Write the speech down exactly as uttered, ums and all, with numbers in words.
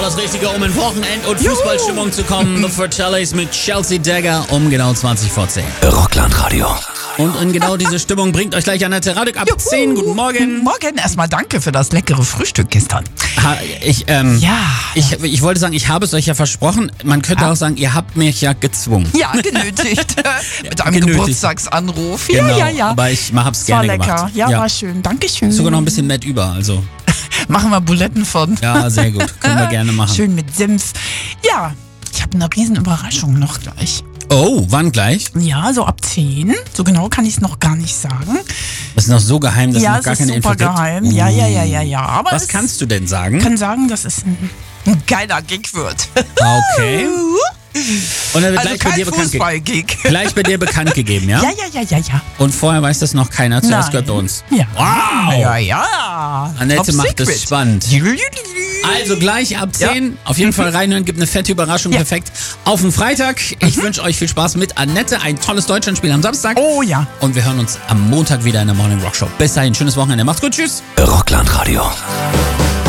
das Richtige, um in Wochenend- und Fußballstimmung zu kommen. The Fratellis mit Chelsea Dagger um genau zwanzig vor zehn. Rockland-Radio. Und in genau diese Stimmung bringt euch gleich Annette Radek ab zehn. Guten Morgen. Guten Morgen. Erstmal danke für das leckere Frühstück gestern. Ha, ich, ähm, Ja. ich, ich wollte sagen, ich habe es euch ja versprochen. Man könnte Ja. auch sagen, ihr habt mich ja gezwungen. Ja, genötigt. Mit einem genötigt. Geburtstagsanruf. Genau, Ja, ja, ja. aber ich hab's Es war gerne lecker. gemacht. Ja, Ja. war schön. Dankeschön. Sogar noch ein bisschen Met über, also. Machen wir Buletten von. Ja, sehr gut. Können wir gerne machen. Schön mit Senf. Ja, ich habe eine riesen Überraschung noch gleich. Oh, wann gleich? Ja, so ab zehn. So genau kann ich es noch gar nicht sagen. Das ist noch so geheim, dass es ja, noch es gar ist keine Info super gibt. geheim. Ja, ja, ja, ja, ja. Aber Was es kannst du denn sagen? kann sagen, dass es ein, ein geiler Gig wird. Okay. Und er wird Also gleich bei kein dir bekannt gegeben. Fußball-Gig. Gleich bei dir bekannt gegeben, ja? Ja, ja, ja, ja, ja. Und vorher weiß das noch keiner. Zuerst Nein. gehört uns. Ja. Wow. Ja, ja. Annette Top macht Secret. es spannend. Also gleich ab zehn. Auf jeden Fall reinhören, gibt eine fette Überraschung. Ja. Perfekt. Auf den Freitag. Ich wünsche euch viel Spaß mit Annette. Ein tolles Deutschlandspiel am Samstag. Oh ja. Und wir hören uns am Montag wieder in der Morning Rock Show. Bis dahin, schönes Wochenende. Macht's gut. Tschüss. Rockland-Radio.